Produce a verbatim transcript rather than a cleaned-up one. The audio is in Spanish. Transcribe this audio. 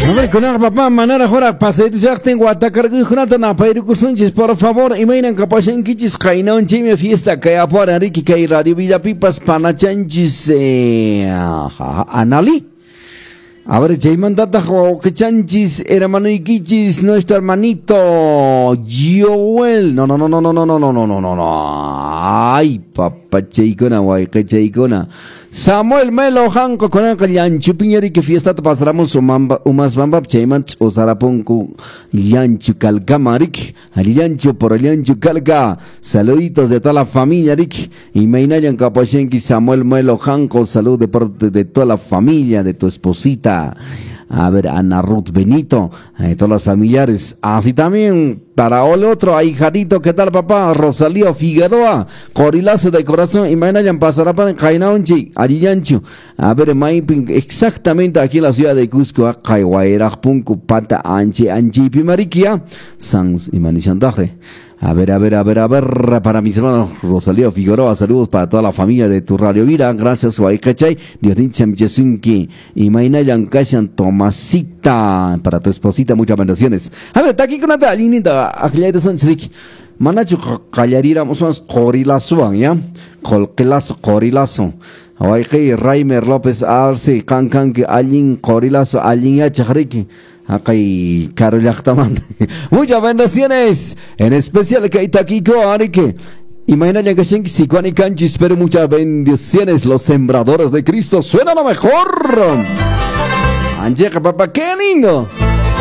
A ver, con la papá, manera ahora pasé tu ya tengo atacar con Jonathan na pairu kursunchis, por favor, imaginen que pasen kichis kaina un chime fiesta que apara Ricky que radio Villa Pipas panachanchis eh anali. A ver, Chayman Tatajo, que chanchis, hermano Iquichis, nuestro hermanito Joel. No, no, no, no, no, no, no, no, no, no, no, no. Ay, papá Chaicona, guay, que Chaicona. Samuel Melo Hanco con el Yanchu Piñeri que fiesta te pasaremos umas bamba Chayman o Zaraponco Yanchu Calcama Rick, al Yanchu por el Yanchu Calca. Saluditos de toda la familia Rick y Mainayan Capachenki Samuel Melo Hanco, salud de parte de toda la familia, de tu esposita. A ver, Ana Ruth Benito, eh, todos los familiares. Así también, para el otro, ahí Jarito, ¿qué tal papá? Rosalío Figueroa, Corilazo de corazón, y mañana pasará para Cainaunchi, Ariyanchu. A ver, Maiping, exactamente aquí en la ciudad de Cusco, Caihuayra, Punco, Pata, Anchi, Anchi, Pimariquia, Sans y Manichandaje. A ver, a ver, a ver, a ver, para mis hermanos Rosalío Figueroa, saludos para toda la familia de tu Radio Vida, gracias, Guaycachay, Diorincham Yesunki, y Mainayan Kashan Tomasita, para tu esposita, muchas bendiciones. A ver, está aquí con una linda, aquella de Son Chirik, Manachu Callarira, Mosmas, Corilazo, ¿ya? Colquelazo, Corilazo. Guaycay, Raimer López Arce, Cancan, Alin, Corilazo, Alin Yachariki. Acá y Carol Yachtaman. Muchas bendiciones. En especial que Itaquico, Arique. Imagínate que Shenki Sikwani Canchis, pero muchas bendiciones. Los sembradores de Cristo suenan lo mejor. Anjeca, papá, qué lindo.